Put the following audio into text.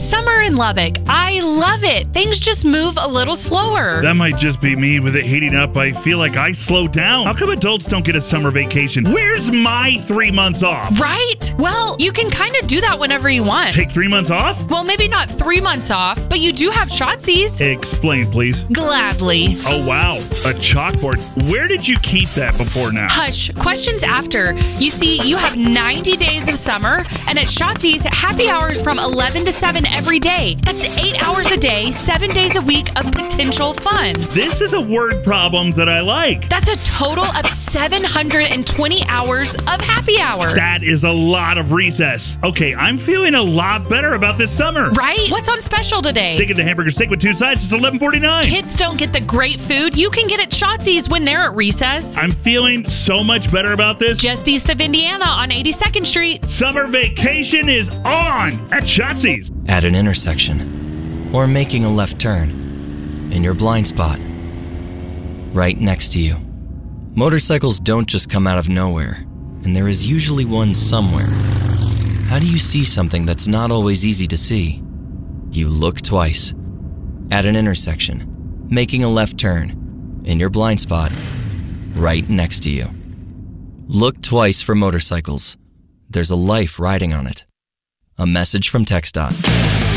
Summer in Lubbock. I love it. Things just move a little slower. That might just be me. With it heating up, I feel like I slow down. How come adults don't get a summer vacation? Where's my 3 months off? Right? Well, you can kind of do that whenever you want. Take 3 months off? Well, maybe not 3 months off, but you do have Shotsies. Explain, please. Gladly. Oh, wow. A chalkboard. Where did you keep that before now? Hush. Questions after. You see, you have 90 days of summer, and at Shotsies, happy hours from 11 to 7 every day. That's 8 hours a day, 7 days a week of potential fun. This is a word problem that I like. That's a total of 720 hours of happy hour. That is a lot of recess. Okay, I'm feeling a lot better about this summer. Right? What's on special today? Ticket to hamburger steak with 2 sides is $11.49. Kids don't get the great food you can get at Shotsies when they're at recess. I'm feeling so much better about this. Just east of Indiana on 82nd Street. Summer vacation is on at Shotsies. At an intersection, or making a left turn, in your blind spot, right next to you. Motorcycles don't just come out of nowhere, and there is usually one somewhere. How do you see something that's not always easy to see? You look twice. At an intersection, making a left turn, in your blind spot, right next to you. Look twice for motorcycles. There's a life riding on it. A message from TxDOT.